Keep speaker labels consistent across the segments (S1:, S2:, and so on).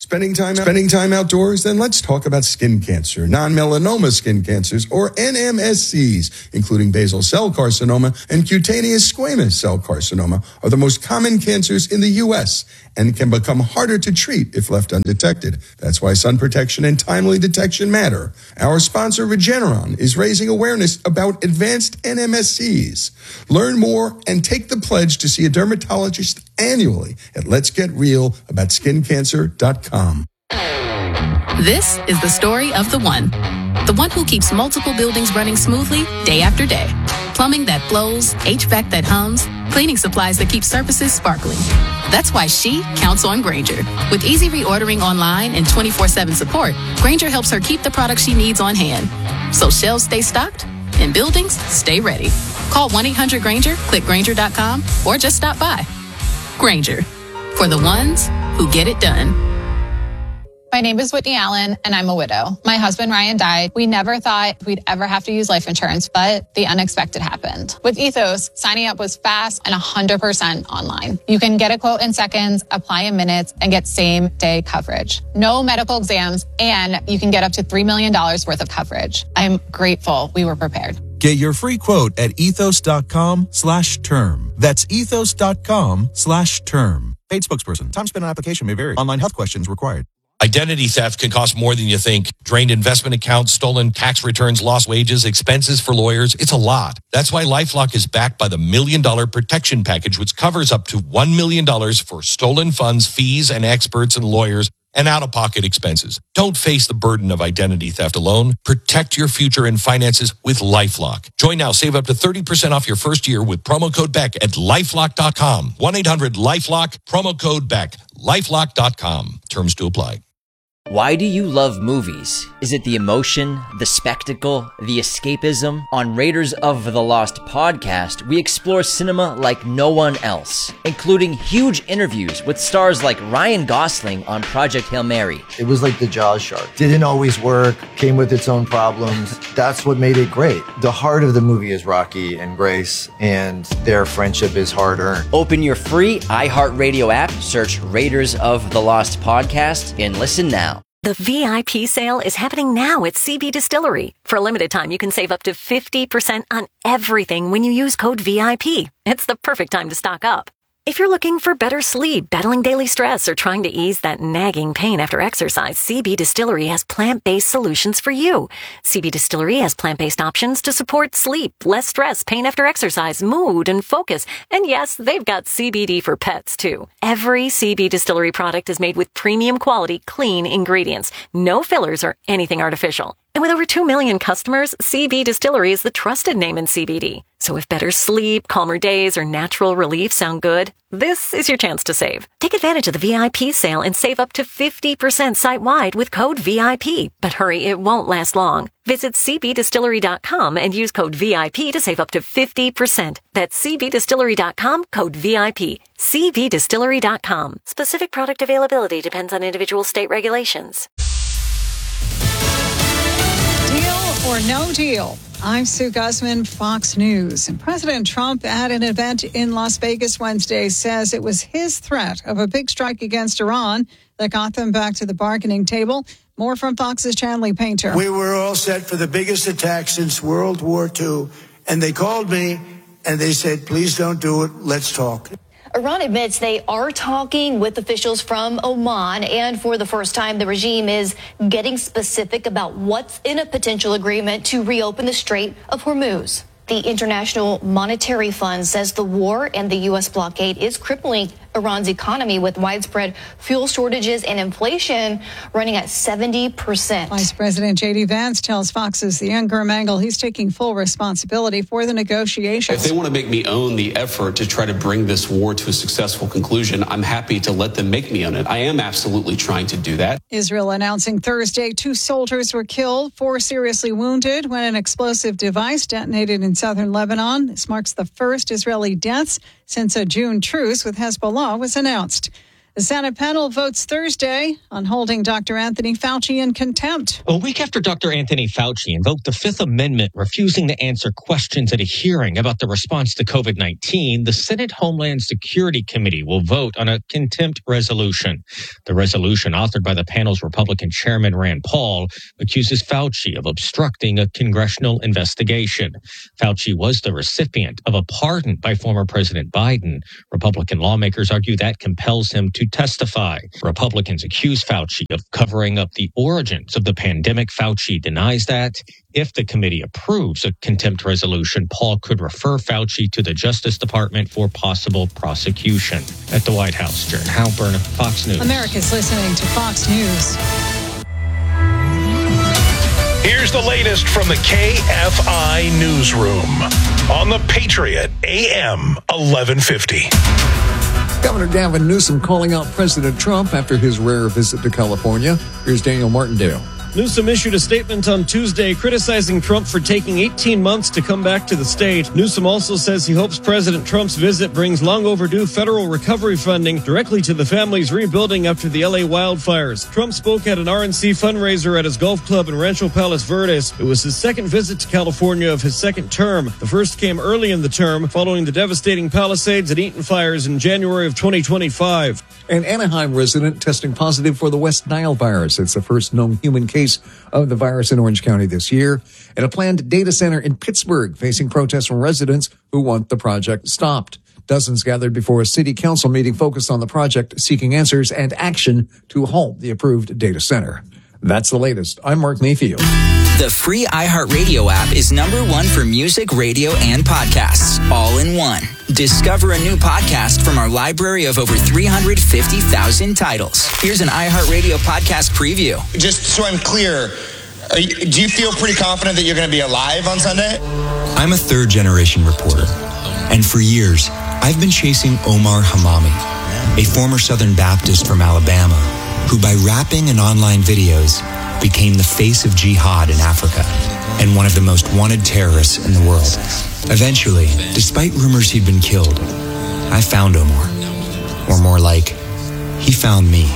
S1: Spending time outdoors? Then let's talk about skin cancer, non-melanoma skin cancers, or NMSCs, including basal cell carcinoma and cutaneous squamous cell carcinoma, are the most common cancers in the U.S. and can become harder to treat if left undetected. That's why sun protection and timely detection matter. Our sponsor, Regeneron, is raising awareness about advanced NMSCs. Learn more and take the pledge to see a dermatologist annually at letsgetrealaboutSkinCancer.com.
S2: This is the story of the one who keeps multiple buildings running smoothly day after day. Plumbing that flows, HVAC that hums, cleaning supplies that keep surfaces sparkling. That's why she counts on Grainger. With easy reordering online and 24/7 support, Grainger helps her keep the products she needs on hand. So shelves stay stocked and buildings stay ready. Call 1-800-GRAINGER, click Grainger.com, or just stop by. Grainger, for the ones who get it done.
S3: My name is Whitney Allen, and I'm a widow. My husband, Ryan, died. We never thought we'd ever have to use life insurance, but the unexpected happened. With Ethos, signing up was fast and 100% online. You can get a quote in seconds, apply in minutes, and get same-day coverage. No medical exams, and you can get up to $3 million worth of coverage. I'm grateful we were prepared.
S4: Get your free quote at ethos.com/term. That's ethos.com/term. Paid spokesperson. Time spent on application may vary. Online health questions required.
S5: Identity theft can cost more than you think. Drained investment accounts, stolen tax returns, lost wages, expenses for lawyers. It's a lot. That's why LifeLock is backed by the $1 Million Protection Package, which covers up to $1 million for stolen funds, fees, and experts and lawyers, and out-of-pocket expenses. Don't face the burden of identity theft alone. Protect your future and finances with LifeLock. Join now. Save up to 30% off your first year with promo code BECK at LifeLock.com. 1-800-LifeLock, promo code BECK. LifeLock.com. Terms to apply.
S6: Why do you love movies? Is it the emotion, the spectacle, the escapism? On Raiders of the Lost podcast, we explore cinema like no one else, including huge interviews with stars like Ryan Gosling on Project Hail Mary.
S7: It was like the Jaws shark. Didn't always work, came with its own problems. That's what made it great. The heart of the movie is Rocky and Grace, and their friendship is hard-earned.
S6: Open your free iHeartRadio app, search Raiders of the Lost podcast, and listen now.
S8: The VIP sale is happening now at CB Distillery. For a limited time, you can save up to 50% on everything when you use code VIP. It's the perfect time to stock up. If you're looking for better sleep, battling daily stress, or trying to ease that nagging pain after exercise, CB Distillery has plant-based solutions for you. CB Distillery has plant-based options to support sleep, less stress, pain after exercise, mood, and focus. And yes, they've got CBD for pets, too. Every CB Distillery product is made with premium quality, clean ingredients. No fillers or anything artificial. And with over 2 million customers, CB Distillery is the trusted name in CBD. So if better sleep, calmer days, or natural relief sound good, this is your chance to save. Take advantage of the VIP sale and save up to 50% site-wide with code VIP. But hurry, it won't last long. Visit cbdistillery.com and use code VIP to save up to 50%. That's cbdistillery.com, code VIP. cbdistillery.com. Specific product availability depends on individual state regulations.
S9: Deal or no deal? I'm Sue Guzman, Fox News. And President Trump at an event in Las Vegas Wednesday says it was his threat of a big strike against Iran that got them back to the bargaining table. More from Fox's Chanley Painter.
S10: We were all set for the biggest attack since World War II. And they called me and they said, please don't do it. Let's talk.
S11: Iran admits they are talking with officials from Oman, and for the first time, the regime is getting specific about what's in a potential agreement to reopen the Strait of Hormuz. The International Monetary Fund says the war and the U.S. blockade is crippling Iran's economy with widespread fuel shortages and inflation running at 70%.
S9: Vice President J.D. Vance tells Fox's The Young Mangle he's taking full responsibility for the negotiations.
S12: If they want to make me own the effort to try to bring this war to a successful conclusion, I'm happy to let them make me own it. I am absolutely trying to do that.
S9: Israel announcing Thursday 2 soldiers were killed, 4 seriously wounded when an explosive device detonated in southern Lebanon. This marks the first Israeli deaths since a June truce with Hezbollah was announced. The Senate panel votes Thursday on holding Dr. Anthony Fauci in contempt.
S13: A week after Dr. Anthony Fauci invoked the Fifth Amendment, refusing to answer questions at a hearing about the response to COVID-19, the Senate Homeland Security Committee will vote on a contempt resolution. The resolution, authored by the panel's Republican chairman Rand Paul, accuses Fauci of obstructing a congressional investigation. Fauci was the recipient of a pardon by former President Biden. Republican lawmakers argue that compels him to testify. Republicans accuse Fauci of covering up the origins of the pandemic. Fauci denies that. If the committee approves a contempt resolution, Paul could refer Fauci to the Justice Department for possible prosecution. At the White House, Jared Halpern, Fox News.
S9: America's listening to Fox News.
S14: Here's the latest from the KFI Newsroom on the Patriot AM 1150.
S15: Governor Gavin Newsom calling out President Trump after his rare visit to California. Here's Daniel Martindale.
S16: Newsom issued a statement on Tuesday criticizing Trump for taking 18 months to come back to the state. Newsom also says he hopes President Trump's visit brings long overdue federal recovery funding directly to the families rebuilding after the LA wildfires. Trump spoke at an RNC fundraiser at his golf club in Rancho Palos Verdes. It was his second visit to California of his second term. The first came early in the term, following the devastating Palisades and Eaton fires in January of 2025.
S15: An Anaheim resident testing positive for the West Nile virus. It's the first known human case of the virus in Orange County this year. And a planned data center in Pittsburgh facing protests from residents who want the project stopped. Dozens gathered before a city council meeting focused on the project, seeking answers and action to halt the approved data center. That's the latest. I'm Mark Mayfield.
S17: The free iHeartRadio app is #1 for music, radio, and podcasts, all in one. Discover a new podcast from our library of over 350,000 titles. Here's an iHeartRadio podcast preview.
S18: Just so I'm clear, do you feel pretty confident that you're going to be alive on Sunday?
S19: I'm a third-generation reporter, and for years, I've been chasing Omar Hamami, a former Southern Baptist from Alabama, who by rapping and online videos became the face of jihad in Africa and one of the most wanted terrorists in the world. Eventually, despite rumors he'd been killed, I found Omar. Or more like, he found me.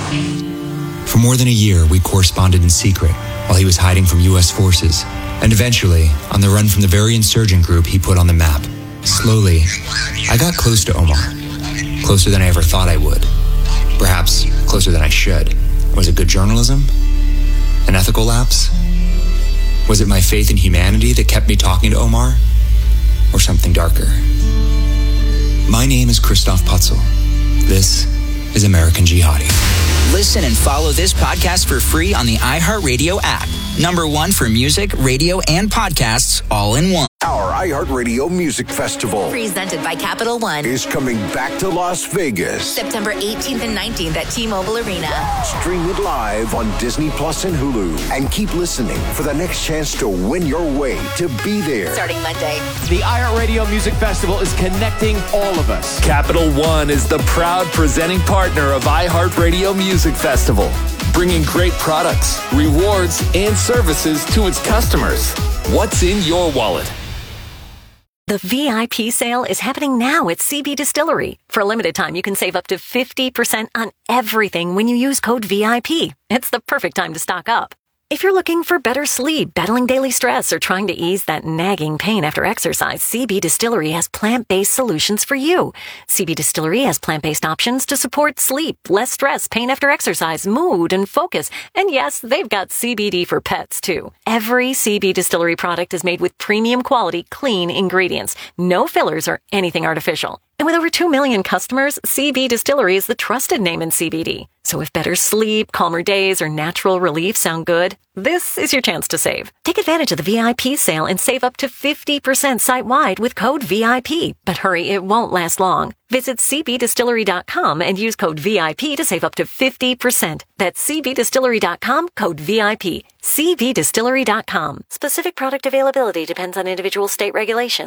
S19: For more than a year, we corresponded in secret while he was hiding from U.S. forces, and eventually, on the run from the very insurgent group he put on the map. Slowly, I got close to Omar. Closer than I ever thought I would. Perhaps closer than I should. Was it good journalism? An ethical lapse? Was it my faith in humanity that kept me talking to Omar? Or something darker? My name is Christoph Putzel. This is American Jihadi.
S17: Listen and follow this podcast for free on the iHeartRadio app. #1 for music, radio, and podcasts, all in one.
S20: Our iHeartRadio Music Festival,
S21: presented by Capital One,
S20: is coming back to Las Vegas.
S21: September 18th and 19th at T-Mobile Arena.
S20: Stream it live on Disney Plus and Hulu. And keep listening for the next chance to win your way to be there.
S21: Starting Monday.
S22: The iHeartRadio Music Festival is connecting all of us.
S23: Capital One is the proud presenting partner of iHeartRadio Music Festival, bringing great products, rewards, and services to its customers. What's in your wallet?
S8: The VIP sale is happening now at CB Distillery. For a limited time, you can save up to 50% on everything when you use code VIP. It's the perfect time to stock up. If you're looking for better sleep, battling daily stress, or trying to ease that nagging pain after exercise, CB Distillery has plant-based solutions for you. CB Distillery has plant-based options to support sleep, less stress, pain after exercise, mood, and focus. And yes, they've got CBD for pets, too. Every CB Distillery product is made with premium quality, clean ingredients. No fillers or anything artificial. And with over 2 million customers, CB Distillery is the trusted name in CBD. So if better sleep, calmer days, or natural relief sound good, this is your chance to save. Take advantage of the VIP sale and save up to 50% site-wide with code VIP. But hurry, it won't last long. Visit cbdistillery.com and use code VIP to save up to 50%. That's cbdistillery.com, code VIP. cbdistillery.com. Specific product availability depends on individual state regulations.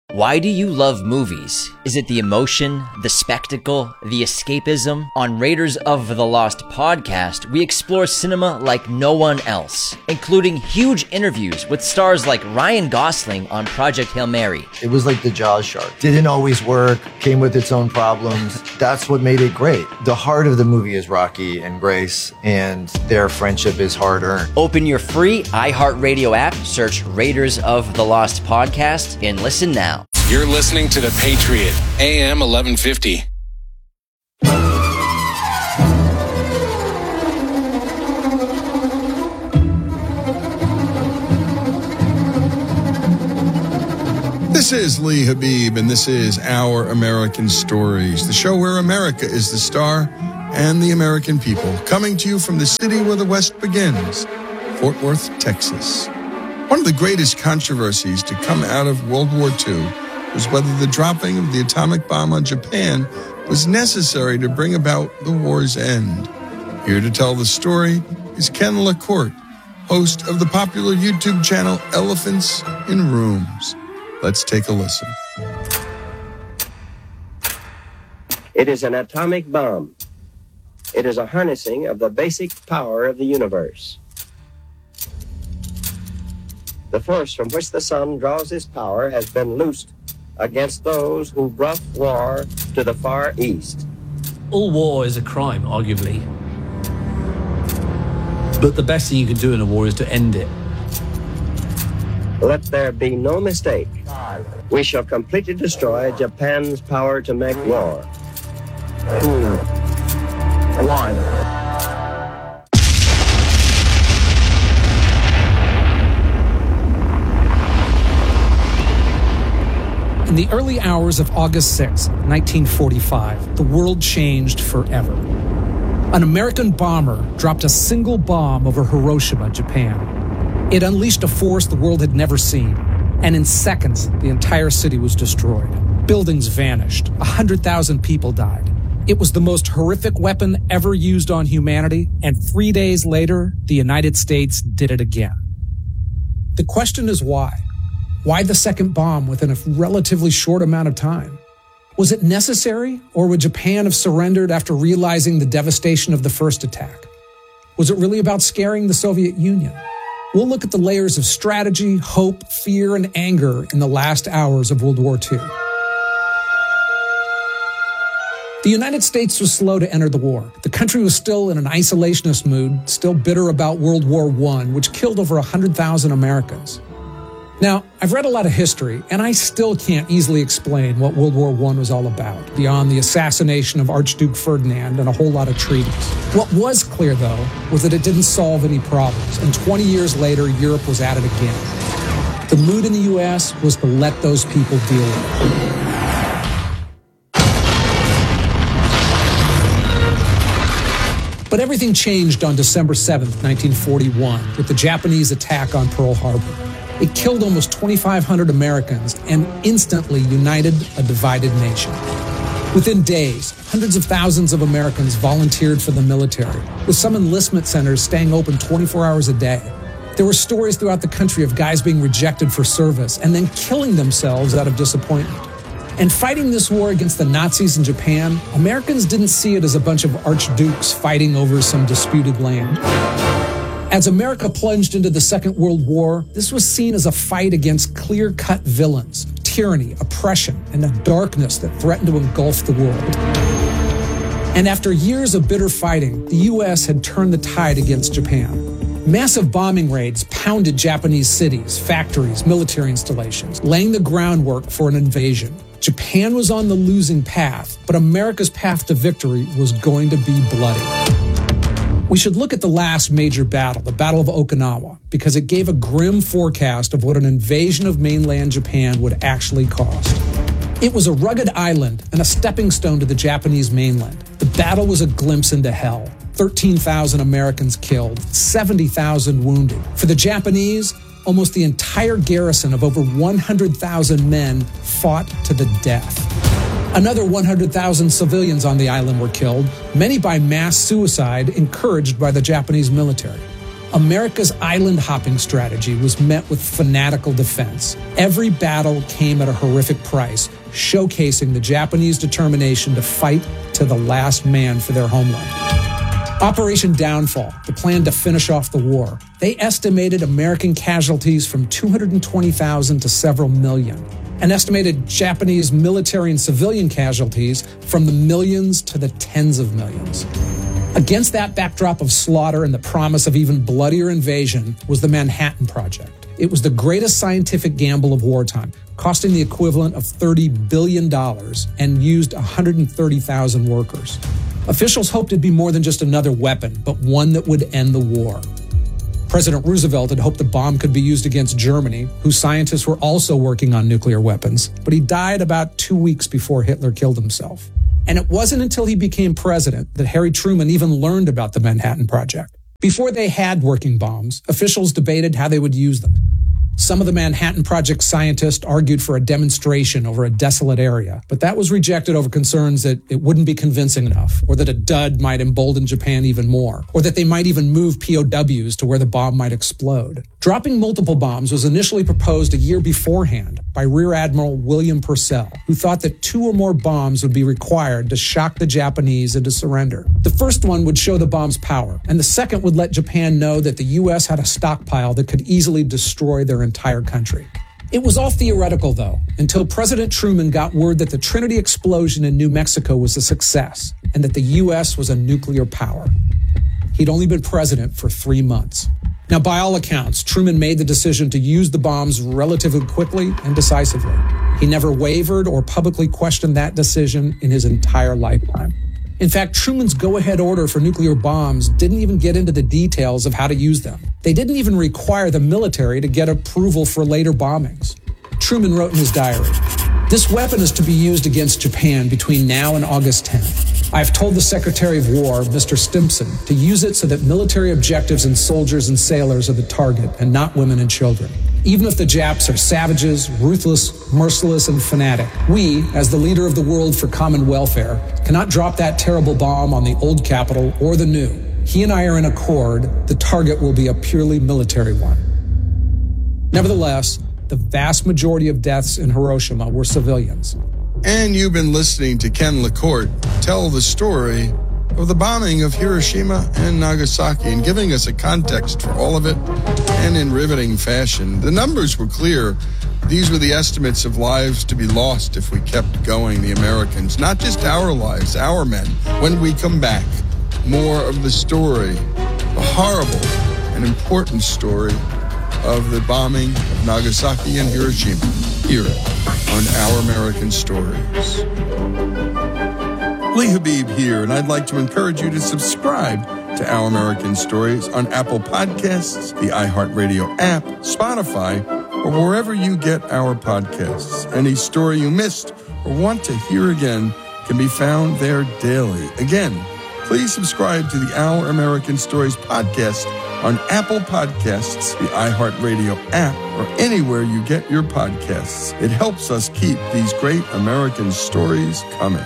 S6: Why do you love movies? Is it the emotion, the spectacle, the escapism? On Raiders of the Lost podcast, we explore cinema like no one else, including huge interviews with stars like Ryan Gosling on Project Hail Mary.
S7: It was like the Jaws shark. Didn't always work, came with its own problems. That's what made it great. The heart of the movie is Rocky and Grace, and their friendship is hard-earned.
S6: Open your free iHeartRadio app, search Raiders of the Lost podcast, and listen now.
S23: You're listening to The Patriot, AM 1150.
S1: This is Lee Habib, and this is Our American Stories, the show where America is the star and the American people, coming to you from the city where the West begins, Fort Worth, Texas. One of the greatest controversies to come out of World War II was whether the dropping of the atomic bomb on Japan was necessary to bring about the war's end. Here to tell the story is Ken LaCourte, host of the popular YouTube channel Elephants in Rooms. Let's take a listen.
S2: It is an atomic bomb. It is a harnessing of the basic power of the universe. The force from which the sun draws its power has been loosed against those who brought war to the Far East.
S3: All war is a crime, arguably. But the best thing you can do in a war is to end it.
S2: Let there be no mistake. We shall completely destroy Japan's power to make war. 2, 1.
S24: In the early hours of August 6, 1945, the world changed forever. An American bomber dropped a single bomb over Hiroshima, Japan. It unleashed a force the world had never seen, and in seconds, the entire city was destroyed. Buildings vanished. 100,000 people died. It was the most horrific weapon ever used on humanity, and 3 days later, the United States did it again. The question is why? Why the second bomb within a relatively short amount of time? Was it necessary, or would Japan have surrendered after realizing the devastation of the first attack? Was it really about scaring the Soviet Union? We'll look at the layers of strategy, hope, fear, and anger in the last hours of World War II. The United States was slow to enter the war. The country was still in an isolationist mood, still bitter about World War I, which killed over 100,000 Americans. Now, I've read a lot of history, and I still can't easily explain what World War I was all about, beyond the assassination of Archduke Ferdinand and a whole lot of treaties. What was clear, though, was that it didn't solve any problems, and 20 years later, Europe was at it again. The mood in the U.S. was to let those people deal with it. But everything changed on December 7th, 1941, with the Japanese attack on Pearl Harbor. It killed almost 2,500 Americans and instantly united a divided nation. Within days, hundreds of thousands of Americans volunteered for the military, with some enlistment centers staying open 24 hours a day. There were stories throughout the country of guys being rejected for service and then killing themselves out of disappointment. And fighting this war against the Nazis in Japan, Americans didn't see it as a bunch of archdukes fighting over some disputed land. As America plunged into the Second World War, this was seen as a fight against clear-cut villains, tyranny, oppression, and a darkness that threatened to engulf the world. And after years of bitter fighting, the U.S. had turned the tide against Japan. Massive bombing raids pounded Japanese cities, factories, military installations, laying the groundwork for an invasion. Japan was on the losing path, but America's path to victory was going to be bloody. We should look at the last major battle, the Battle of Okinawa, because it gave a grim forecast of what an invasion of mainland Japan would actually cost. It was a rugged island and a stepping stone to the Japanese mainland. The battle was a glimpse into hell. 13,000 Americans killed, 70,000 wounded. For the Japanese, almost the entire garrison of over 100,000 men fought to the death. Another 100,000 civilians on the island were killed, many by mass suicide encouraged by the Japanese military. America's island hopping strategy was met with fanatical defense. Every battle came at a horrific price, showcasing the Japanese determination to fight to the last man for their homeland. Operation Downfall, the plan to finish off the war. They estimated American casualties from 220,000 to several million, and estimated Japanese military and civilian casualties from the millions to the tens of millions. Against that backdrop of slaughter and the promise of even bloodier invasion was the Manhattan Project. It was the greatest scientific gamble of wartime, costing the equivalent of $30 billion and used 130,000 workers. Officials hoped it'd be more than just another weapon, but one that would end the war. President Roosevelt had hoped the bomb could be used against Germany, whose scientists were also working on nuclear weapons, but he died about 2 weeks before Hitler killed himself. And it wasn't until he became president that Harry Truman even learned about the Manhattan Project. Before they had working bombs, officials debated how they would use them. Some of the Manhattan Project scientists argued for a demonstration over a desolate area, but that was rejected over concerns that it wouldn't be convincing enough, or that a dud might embolden Japan even more, or that they might even move POWs to where the bomb might explode. Dropping multiple bombs was initially proposed a year beforehand by Rear Admiral William Purcell, who thought that 2 or more bombs would be required to shock the Japanese into surrender. The first one would show the bomb's power, and the second would let Japan know that the U.S. had a stockpile that could easily destroy their entire country. It was all theoretical, though, until President Truman got word that the Trinity explosion in New Mexico was a success and that the U.S. was a nuclear power. He'd only been president for 3 months. Now, by all accounts, Truman made the decision to use the bombs relatively quickly and decisively. He never wavered or publicly questioned that decision in his entire lifetime. In fact, Truman's go-ahead order for nuclear bombs didn't even get into the details of how to use them. They didn't even require the military to get approval for later bombings. Truman wrote in his diary, "This weapon is to be used against Japan between now and August 10th. I've told the Secretary of War, Mr. Stimson, to use it so that military objectives and soldiers and sailors are the target and not women and children. Even if the Japs are savages, ruthless, merciless, and fanatic, we, as the leader of the world for common welfare, cannot drop that terrible bomb on the old capital or the new. He and I are in accord. The target will be a purely military one." Nevertheless, the vast majority of deaths in Hiroshima were civilians.
S1: And you've been listening to Ken LaCorte tell the story of the bombing of Hiroshima and Nagasaki and giving us a context for all of it, and in riveting fashion. The numbers were clear. These were the estimates of lives to be lost if we kept going, the Americans. Not just our lives, our men. When we come back, more of the story, the horrible and important story of the bombing of Nagasaki and Hiroshima, here on Our American Stories. Lee Habib here, and I'd like to encourage you to subscribe to Our American Stories on Apple Podcasts, the iHeartRadio app, Spotify, or wherever you get our podcasts. Any story you missed or want to hear again can be found there daily. Again, please subscribe to the Our American Stories podcast on Apple Podcasts, the iHeartRadio app, or anywhere you get your podcasts. It helps us keep these great American stories coming.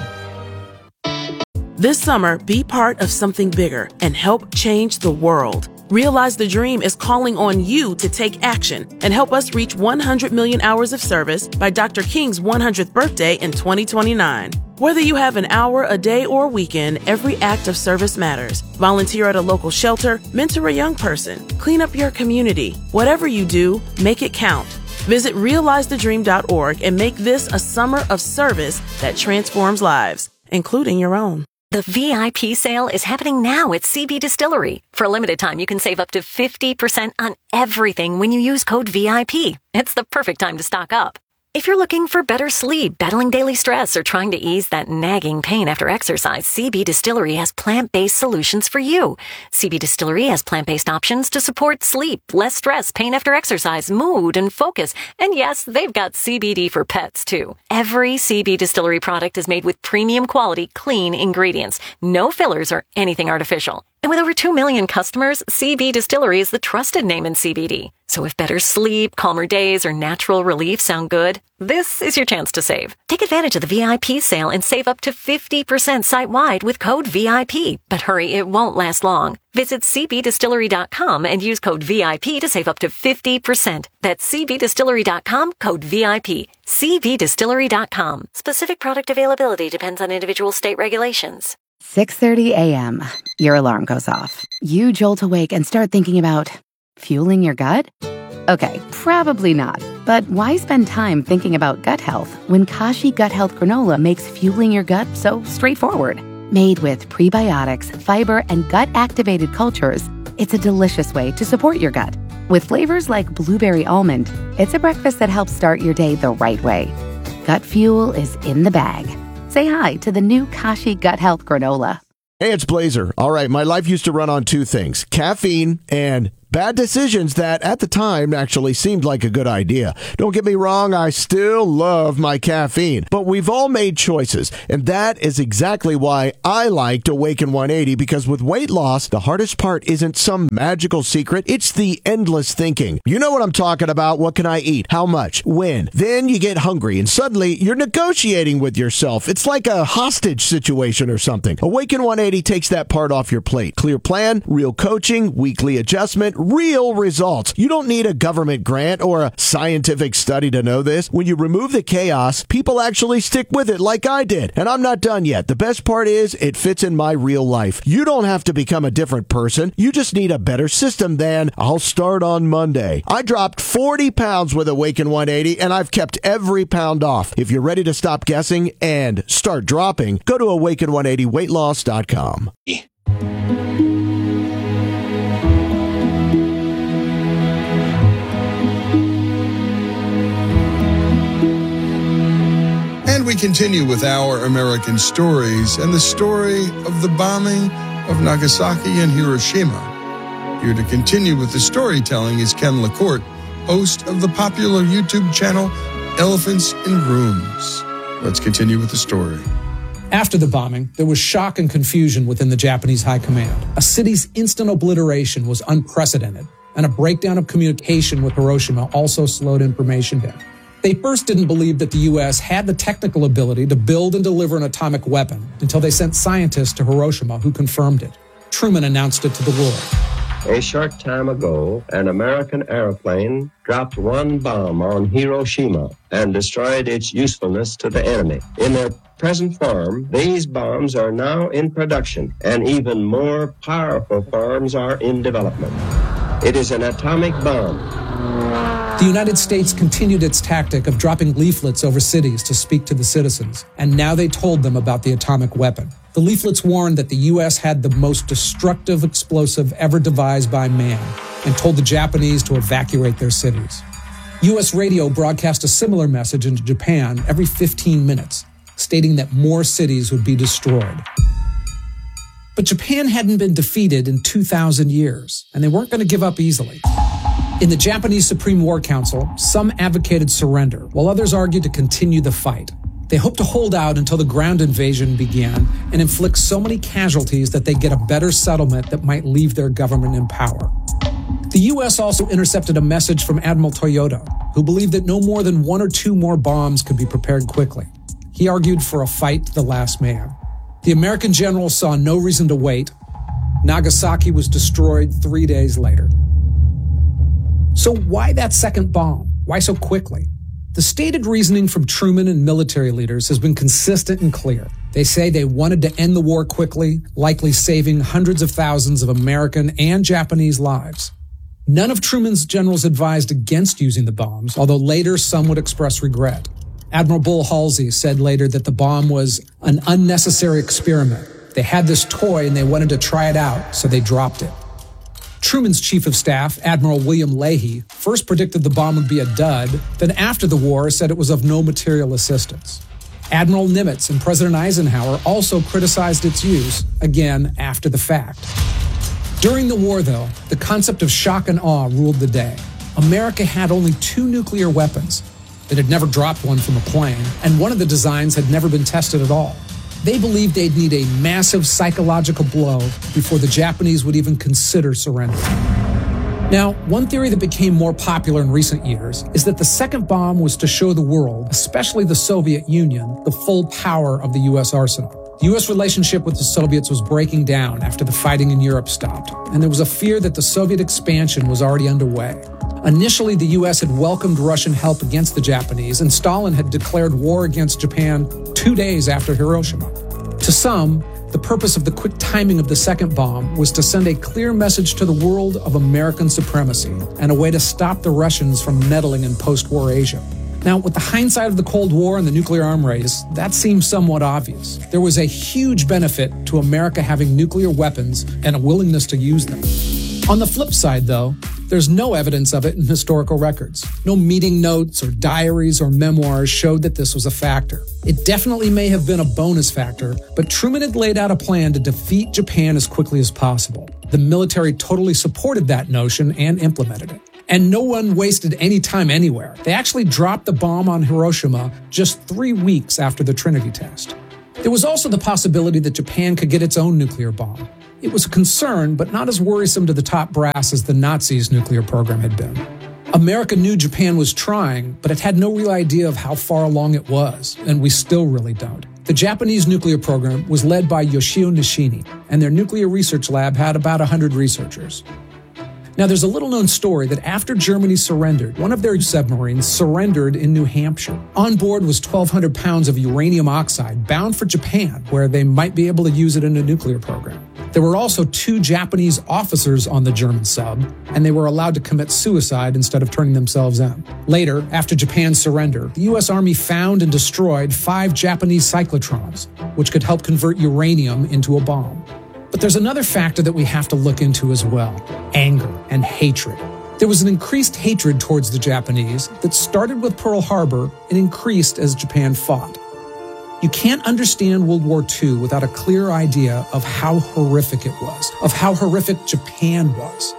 S4: This summer, be part of something bigger and help change the world. Realize the Dream is calling on you to take action and help us reach 100 million hours of service by Dr. King's 100th birthday in 2029. Whether you have an hour, a day, or a weekend, every act of service matters. Volunteer at a local shelter, mentor a young person, clean up your community. Whatever you do, make it count. Visit realizethedream.org and make this a summer of service that transforms lives, including your own.
S8: The VIP sale is happening now at CB Distillery. For a limited time, you can save up to 50% on everything when you use code VIP. It's the perfect time to stock up. If you're looking for better sleep, battling daily stress, or trying to ease that nagging pain after exercise, CB Distillery has plant-based solutions for you. CB Distillery has plant-based options to support sleep, less stress, pain after exercise, mood, and focus. And yes, they've got CBD for pets, too. Every CB Distillery product is made with premium quality, clean ingredients. No fillers or anything artificial. And with over 2 million customers, CB Distillery is the trusted name in CBD. So if better sleep, calmer days, or natural relief sound good, this is your chance to save. Take advantage of the VIP sale and save up to 50% site-wide with code VIP. But hurry, it won't last long. Visit cbdistillery.com and use code VIP to save up to 50%. That's cbdistillery.com, code VIP. cbdistillery.com. Specific product availability depends on individual state regulations.
S5: 6:30 a.m. Your alarm goes off. You jolt awake and start thinking about fueling your gut? Okay, probably not. But why spend time thinking about gut health when Kashi Gut Health Granola makes fueling your gut so straightforward? Made with prebiotics, fiber, and gut-activated cultures, it's a delicious way to support your gut. With flavors like blueberry almond, it's a breakfast that helps start your day the right way. Gut fuel is in the bag. Say hi to the new Kashi Gut Health Granola.
S10: Hey, it's Blazer. All right, my life used to run on two things, caffeine and bad decisions that at the time actually seemed like a good idea. Don't get me wrong, I still love my caffeine, but we've all made choices, and that is exactly why I liked Awaken 180, because with weight loss, the hardest part isn't some magical secret, it's the endless thinking. You know what I'm talking about. What can I eat? How much? When? Then you get hungry, and suddenly you're negotiating with yourself. It's like a hostage situation or something. Awaken 180 takes that part off your plate. Clear plan, real coaching, weekly adjustment, real results. You don't need a government grant or a scientific study to know this. When you remove the chaos, people actually stick with it like I did. And I'm not done yet. The best part is it fits in my real life. You don't have to become a different person. You just need a better system than I'll start on Monday. I dropped 40 pounds with Awaken 180 and I've kept every pound off. If you're ready to stop guessing and start dropping, go to awaken180weightloss.com.
S1: And we continue with our American stories and the story of the bombing of Nagasaki and Hiroshima. Here to continue with the storytelling is Ken LaCourte, host of the popular YouTube channel Elephants in Rooms. Let's continue with the story.
S24: After the bombing, there was shock and confusion within the Japanese high command. A city's instant obliteration was unprecedented, and a breakdown of communication with Hiroshima also slowed information down. They first didn't believe that the U.S. had the technical ability to build and deliver an atomic weapon until they sent scientists to Hiroshima who confirmed it. Truman announced it to the world.
S2: A short time ago, an American airplane dropped one bomb on Hiroshima and destroyed its usefulness to the enemy. In their present form, these bombs are now in production, and even more powerful forms are in development. It is an atomic bomb.
S24: The United States continued its tactic of dropping leaflets over cities to speak to the citizens, and now they told them about the atomic weapon. The leaflets warned that the U.S. had the most destructive explosive ever devised by man and told the Japanese to evacuate their cities. U.S. radio broadcast a similar message into Japan every 15 minutes, stating that more cities would be destroyed. But Japan hadn't been defeated in 2,000 years, and they weren't going to give up easily. In the Japanese Supreme War Council, some advocated surrender, while others argued to continue the fight. They hoped to hold out until the ground invasion began and inflict so many casualties that they'd get a better settlement that might leave their government in power. The U.S. also intercepted a message from Admiral Toyota, who believed that no more than 1 or 2 more bombs could be prepared quickly. He argued for a fight to the last man. The American general saw no reason to wait. Nagasaki was destroyed 3 days later. So why that second bomb? Why so quickly? The stated reasoning from Truman and military leaders has been consistent and clear. They say they wanted to end the war quickly, likely saving hundreds of thousands of American and Japanese lives. None of Truman's generals advised against using the bombs, although later some would express regret. Admiral Bull Halsey said later that the bomb was an unnecessary experiment. They had this toy and they wanted to try it out, so they dropped it. Truman's chief of staff, Admiral William Leahy, first predicted the bomb would be a dud, then after the war said it was of no material assistance. Admiral Nimitz and President Eisenhower also criticized its use, again after the fact. During the war, though, the concept of shock and awe ruled the day. America had only 2 nuclear weapons. It had never dropped one from a plane, and one of the designs had never been tested at all. They believed they'd need a massive psychological blow before the Japanese would even consider surrender. Now, one theory that became more popular in recent years is that the second bomb was to show the world, especially the Soviet Union, the full power of the U.S. arsenal. The U.S. relationship with the Soviets was breaking down after the fighting in Europe stopped, and there was a fear that the Soviet expansion was already underway. Initially, the U.S. had welcomed Russian help against the Japanese, and Stalin had declared war against Japan 2 days after Hiroshima. To some, the purpose of the quick timing of the second bomb was to send a clear message to the world of American supremacy and a way to stop the Russians from meddling in post-war Asia. Now, with the hindsight of the Cold War and the nuclear arms race, that seems somewhat obvious. There was a huge benefit to America having nuclear weapons and a willingness to use them. On the flip side, though, there's no evidence of it in historical records. No meeting notes or diaries or memoirs showed that this was a factor. It definitely may have been a bonus factor, but Truman had laid out a plan to defeat Japan as quickly as possible. The military totally supported that notion and implemented it. And no one wasted any time anywhere. They actually dropped the bomb on Hiroshima just 3 weeks after the Trinity test. There was also the possibility that Japan could get its own nuclear bomb. It was a concern, but not as worrisome to the top brass as the Nazis' nuclear program had been. America knew Japan was trying, but it had no real idea of how far along it was, and we still really don't. The Japanese nuclear program was led by Yoshio Nishini, and their nuclear research lab had about 100 researchers. Now, there's a little-known story that after Germany surrendered, one of their submarines surrendered in New Hampshire. On board was 1,200 pounds of uranium oxide bound for Japan, where they might be able to use it in a nuclear program. There were also 2 Japanese officers on the German sub, and they were allowed to commit suicide instead of turning themselves in. Later, after Japan's surrender, the U.S. Army found and destroyed 5 Japanese cyclotrons, which could help convert uranium into a bomb. But there's another factor that we have to look into as well: anger and hatred. There was an increased hatred towards the Japanese that started with Pearl Harbor and increased as Japan fought. You can't understand World War II without a clear idea of how horrific it was, of how horrific Japan was.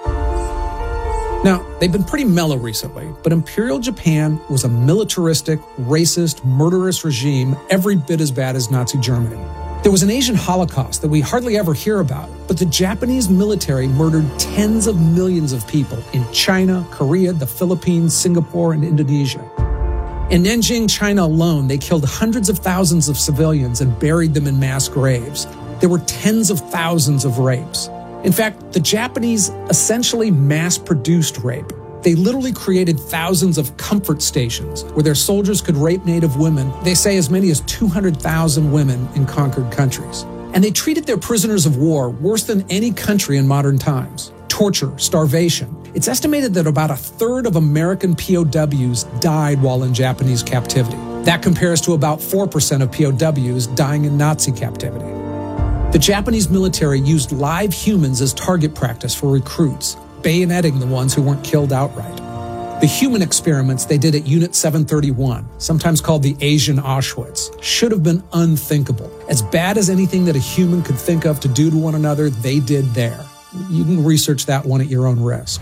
S24: Now, they've been pretty mellow recently, but Imperial Japan was a militaristic, racist, murderous regime every bit as bad as Nazi Germany. There was an Asian Holocaust that we hardly ever hear about, but the Japanese military murdered tens of millions of people in China, Korea, the Philippines, Singapore, and Indonesia. In Nanjing, China alone, they killed hundreds of thousands of civilians and buried them in mass graves. There were tens of thousands of rapes. In fact, the Japanese essentially mass-produced rape. They literally created thousands of comfort stations where their soldiers could rape native women. They say as many as 200,000 women in conquered countries. And they treated their prisoners of war worse than any country in modern times. Torture, starvation. It's estimated that about 1/3 of American POWs died while in Japanese captivity. That compares to about 4% of POWs dying in Nazi captivity. The Japanese military used live humans as target practice for recruits, bayoneting the ones who weren't killed outright. The human experiments they did at Unit 731, sometimes called the Asian Auschwitz, should have been unthinkable. As bad as anything that a human could think of to do to one another, they did there. You can research that one at your own risk.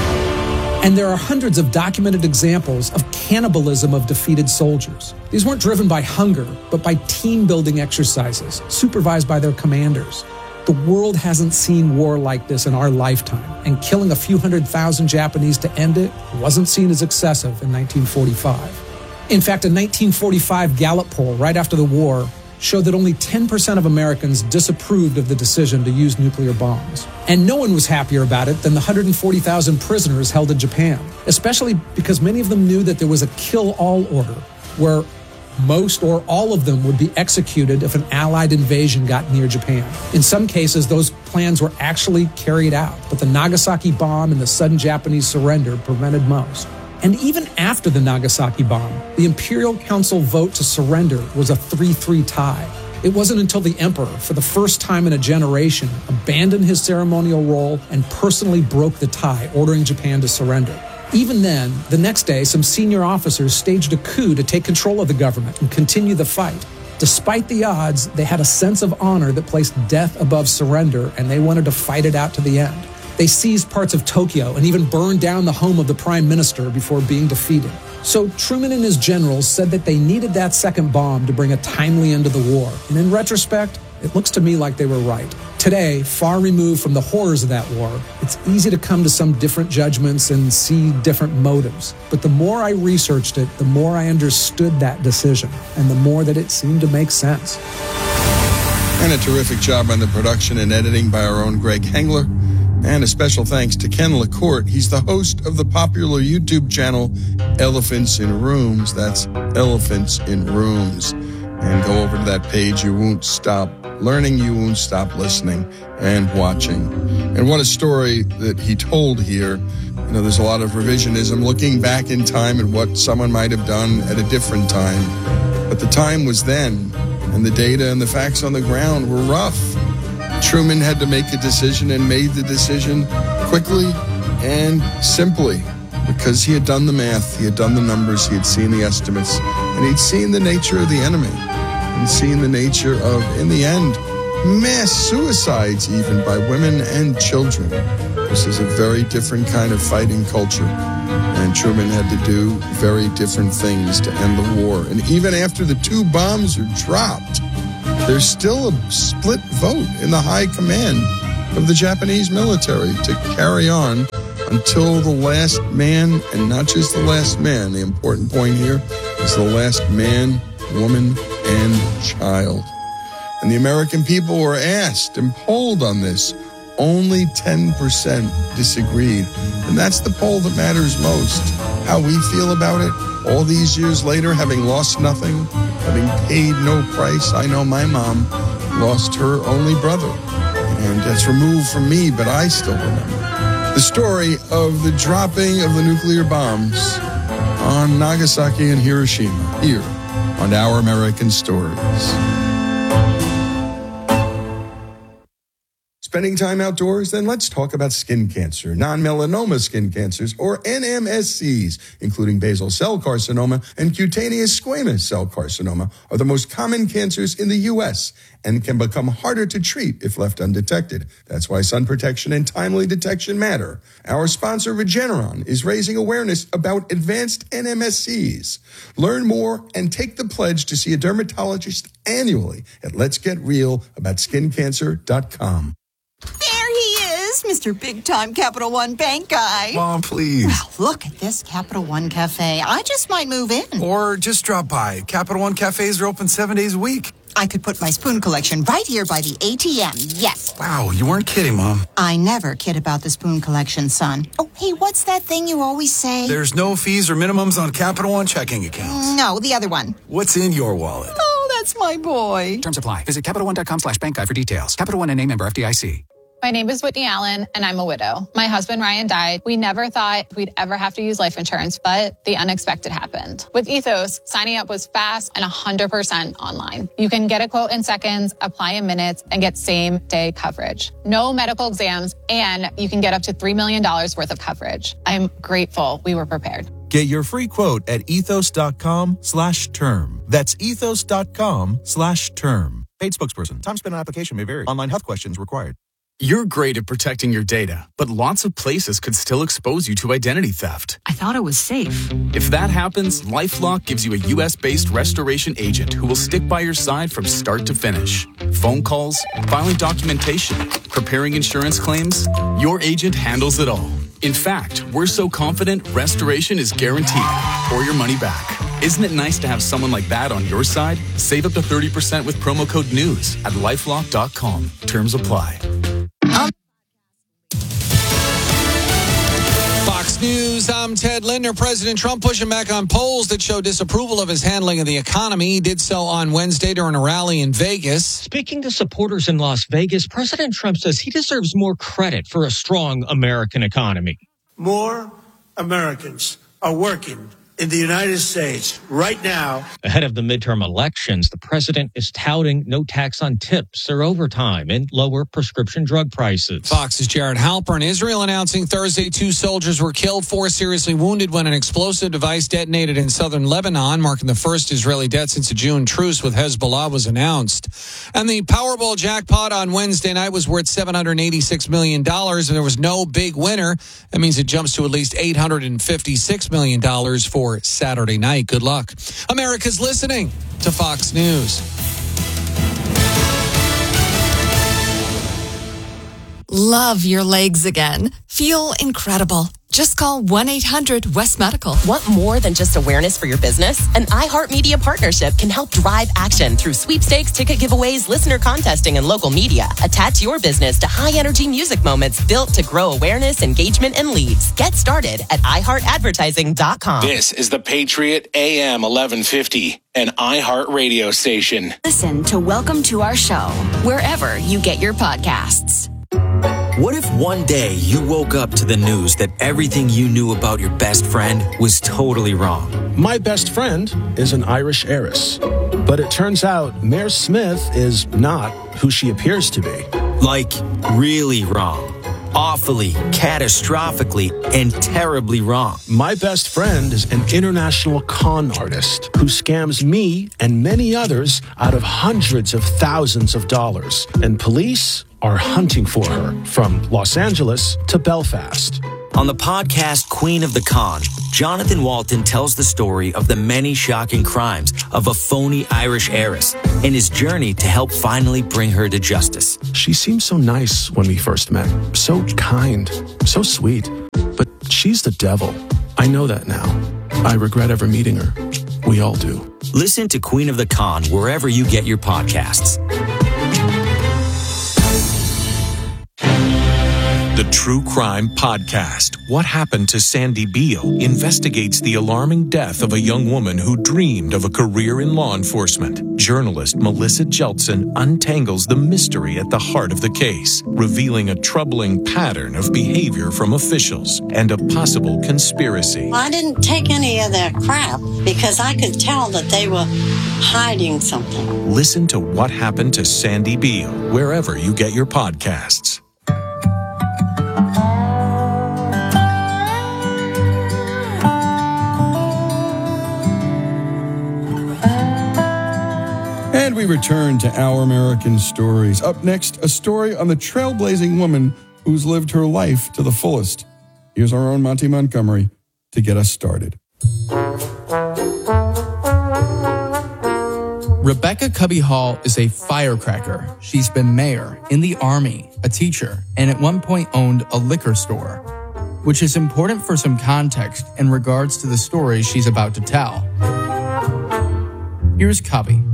S24: And there are hundreds of documented examples of cannibalism of defeated soldiers. These weren't driven by hunger, but by team-building exercises, supervised by their commanders. The world hasn't seen war like this in our lifetime, and killing a few 100,000 Japanese to end it wasn't seen as excessive in 1945. In fact, a 1945 Gallup poll right after the war showed that only 10% of Americans disapproved of the decision to use nuclear bombs. And no one was happier about it than the 140,000 prisoners held in Japan, especially because many of them knew that there was a kill-all order, where most or all of them would be executed if an Allied invasion got near Japan. In some cases, those plans were actually carried out, but the Nagasaki bomb and the sudden Japanese surrender prevented most. And even after the Nagasaki bomb, the Imperial Council vote to surrender was a 3-3 tie. It wasn't until the emperor, for the first time in a generation, abandoned his ceremonial role and personally broke the tie, ordering Japan to surrender. Even then, the next day, some senior officers staged a coup to take control of the government and continue the fight. Despite the odds, they had a sense of honor that placed death above surrender, and they wanted to fight it out to the end. They seized parts of Tokyo and even burned down the home of the prime minister before being defeated. So Truman and his generals said that they needed that second bomb to bring a timely end to the war. And in retrospect, it looks to me like they were right. Today, far removed from the horrors of that war, it's easy to come to some different judgments and see different motives. But the more I researched it, the more I understood that decision, and the more that it seemed to make sense.
S1: And a terrific job on the production and editing by our own Greg Hengler. And a special thanks to Ken LaCourte. He's the host of the popular YouTube channel Elephants in Rooms. That's Elephants in Rooms. And go over to that page. You won't stop learning. You won't stop listening and watching. And what a story that he told here. You know, there's a lot of revisionism, looking back in time at what someone might have done at a different time. But the time was then, and the data and the facts on the ground were rough. Truman had to make a decision and made the decision quickly and simply because he had done the math, he had done the numbers, he had seen the estimates, and he'd seen the nature of the enemy and seen the nature of, in the end, mass suicides even by women and children. This is a very different kind of fighting culture, and Truman had to do very different things to end the war. And even after the 2 bombs are dropped, there's still a split vote in the high command of the Japanese military to carry on until the last man, and not just the last man. The important point here is the last man, woman, and child. And the American people were asked and polled on this. Only 10% disagreed. And that's the poll that matters most. How we feel about it all these years later, having lost nothing, having paid no price. I know my mom lost her only brother, and that's removed from me, but I still remember the story of the dropping of the nuclear bombs on Nagasaki and Hiroshima here on Our American Stories. Spending time outdoors? Then let's talk about skin cancer. Non-melanoma skin cancers, or NMSCs, including basal cell carcinoma and cutaneous squamous cell carcinoma, are the most common cancers in the U.S. and can become harder to treat if left undetected. That's why sun protection and timely detection matter. Our sponsor, Regeneron, is raising awareness about advanced NMSCs. Learn more and take the pledge to see a dermatologist annually at letsgetrealaboutSkinCancer.com.
S9: There he is, Mr. Big Time Capital One Bank guy.
S11: Mom, please.
S9: Well, look at this Capital One Cafe. I just might move in.
S11: Or just drop by. Capital One cafes are open 7 days a week.
S9: I could put my spoon collection right here by the ATM. Yes.
S11: Wow, you weren't kidding, Mom.
S9: I never kid about the spoon collection, son. Oh, hey, what's that thing you always say?
S11: There's no fees or minimums on Capital One checking accounts.
S9: No, the other one.
S11: What's in your wallet?
S9: Oh, that's my boy.
S12: Terms apply. Visit CapitalOne.com/bank guide for details. Capital One and member FDIC.
S13: My name is Whitney Allen, and I'm a widow. My husband, Ryan, died. We never thought we'd ever have to use life insurance, but the unexpected happened. With Ethos, signing up was fast and 100% online. You can get a quote in seconds, apply in minutes, and get same-day coverage. No medical exams, and you can get up to $3 million worth of coverage. I'm grateful we were prepared.
S25: Get your free quote at ethos.com/term. That's ethos.com/term. Paid spokesperson. Time spent on application may vary. Online health questions required.
S26: You're great at protecting your data, but lots of places could still expose you to identity theft.
S27: I thought it was safe.
S26: If that happens, LifeLock gives you a U.S.-based restoration agent who will stick by your side from start to finish. Phone calls, filing documentation, preparing insurance claims, your agent handles it all. In fact, we're so confident restoration is guaranteed or your money back. Isn't it nice to have someone like that on your side? Save up to 30% with promo code NEWS at LifeLock.com. Terms apply.
S28: Fox News, I'm Ted Linder. President Trump pushing back on polls that show disapproval of his handling of the economy. He did so on Wednesday during a rally in Vegas.
S29: Speaking to supporters in Las Vegas, President Trump says he deserves more credit for a strong American economy.
S30: More Americans are working in the United States right now.
S29: Ahead of the midterm elections, the president is touting no tax on tips or overtime and lower prescription drug prices.
S28: Fox's Jared Halpern. Israel announcing Thursday 2 soldiers were killed, 4 seriously wounded when an explosive device detonated in southern Lebanon, marking the first Israeli death since a June truce with Hezbollah was announced. And the Powerball jackpot on Wednesday night was worth $786 million, and there was no big winner. That means it jumps to at least $856 million for for Saturday night. Good luck. America's listening to Fox News.
S14: Love your legs again. Feel incredible. Just call 1-800-WEST-MEDICAL.
S15: Want more than just awareness for your business? An iHeartMedia partnership can help drive action through sweepstakes, ticket giveaways, listener contesting, and local media. Attach your business to high-energy music moments built to grow awareness, engagement, and leads. Get started at iHeartAdvertising.com.
S16: This is the Patriot AM 1150, an iHeart radio station.
S17: Listen to Welcome to Our Show wherever you get your podcasts.
S18: What if one day you woke up to the news that everything you knew about your best friend was totally wrong?
S19: My best friend is an Irish heiress, but it turns out Mayor Smith is not who she appears to be.
S18: Like, really wrong. Awfully, catastrophically, and terribly wrong.
S19: My best friend is an international con artist who scams me and many others out of hundreds of thousands of dollars. And police are hunting for her from Los Angeles to Belfast.
S18: On the podcast Queen of the Con, Jonathan Walton tells the story of the many shocking crimes of a phony Irish heiress and his journey to help finally bring her to justice.
S19: She seemed so nice when we first met, so kind, so sweet. But she's the devil. I know that now. I regret ever meeting her. We all do.
S18: Listen to Queen of the Con wherever you get your podcasts.
S20: The True Crime Podcast, What Happened to Sandy Beale, investigates the alarming death of a young woman who dreamed of a career in law enforcement. Journalist Melissa Jeltsin untangles the mystery at the heart of the case, revealing a troubling pattern of behavior from officials and a possible conspiracy.
S21: I didn't take any of their crap because I could tell that they were hiding something.
S20: Listen to What Happened to Sandy Beale wherever you get your podcasts.
S1: And we return to Our American Stories. Up next, a story on the trailblazing woman who's lived her life to the fullest. Here's our own Monty Montgomery to get us started.
S22: Rebecca Cubby Hall is a firecracker. She's been mayor, in the Army, a teacher, and at one point owned a liquor store, which is important for some context in regards to the story she's about to tell. Here's Cubby.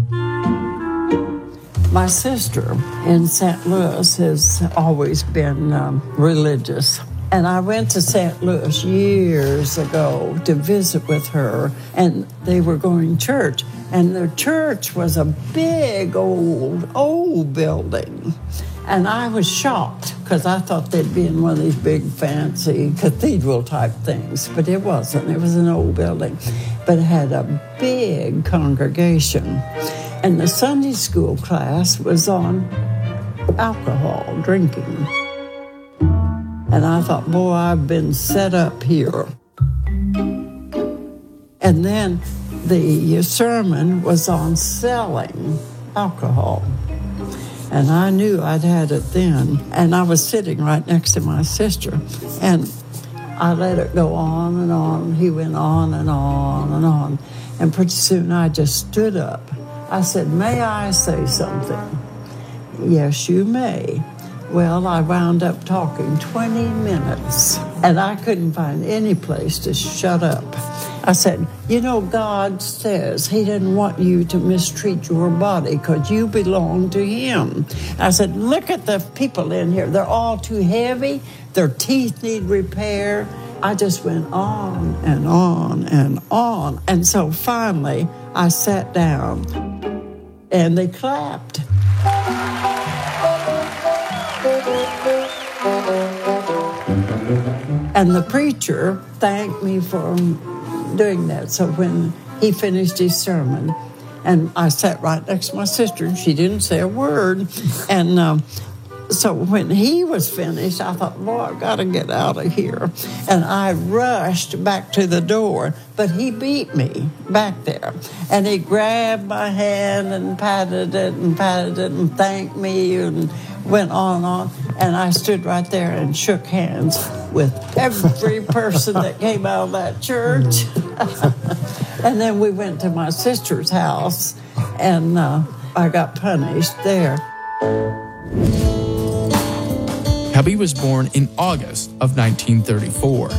S27: My sister in St. Louis has always been religious. And I went to St. Louis years ago to visit with her, and they were going to church. And the church was a big, old building. And I was shocked because I thought they'd be in one of these big, fancy cathedral-type things. But it wasn't. It was an old building. But it had a big congregation. And the Sunday school class was on alcohol, drinking. And I thought, boy, I've been set up here. And then the sermon was on selling alcohol. And I knew I'd had it then. And I was sitting right next to my sister. And I let it go on and on. He went on and on and on. And pretty soon I just stood up. I said, may I say something? Yes, you may. Well, I wound up talking 20 minutes, and I couldn't find any place to shut up. I said, you know, God says he didn't want you to mistreat your body because you belong to him. I said, look at the people in here. They're all too heavy. Their teeth need repair. I just went on and on and on. And so finally, I sat down, and they clapped. And the preacher thanked me for doing that. So when he finished his sermon, and I sat right next to my sister, and she didn't say a word. And so when he was finished, I thought, boy, I've got to get out of here. And I rushed back to the door, but he beat me back there. And he grabbed my hand and patted it and thanked me and went on and on. And I stood right there and shook hands with every person that came out of that church. And then we went to my sister's house, and I got punished there.
S22: Cubby was born in August of 1934.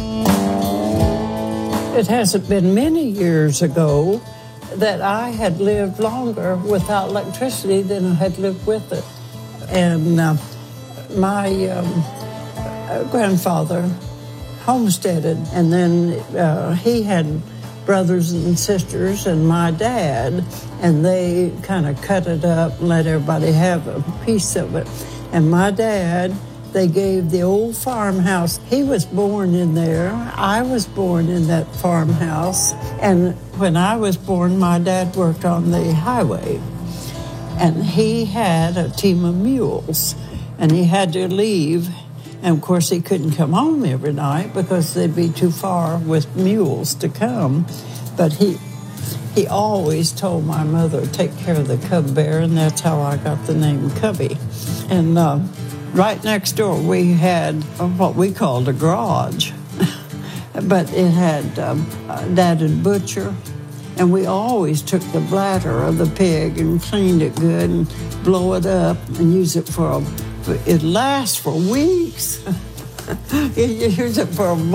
S27: It hasn't been many years ago that I had lived longer without electricity than I had lived with it. And my grandfather homesteaded, and then he had brothers and sisters and my dad, and they kind of cut it up and let everybody have a piece of it. And my dad, they gave the old farmhouse. He was born in there. I was born in that farmhouse. And when I was born, my dad worked on the highway. And he had a team of mules. And he had to leave. And, of course, he couldn't come home every night because they'd be too far with mules to come. But he always told my mother, take care of the cub bear, and that's how I got the name Cubby. And right next door, we had what we called a garage. But it had Dad and butcher. And we always took the bladder of the pig and cleaned it good and blow it up and use it it lasts for weeks. You use it for a